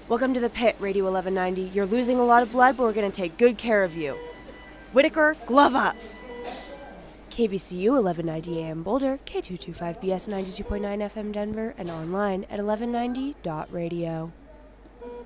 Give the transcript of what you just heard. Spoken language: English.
Welcome to the pit, Radio 1190. You're losing a lot of blood, but we're going to take good care of you. Whitaker, glove up! KVCU 1190 AM Boulder, K225BS 92.9 FM Denver, and online at 1190.radio.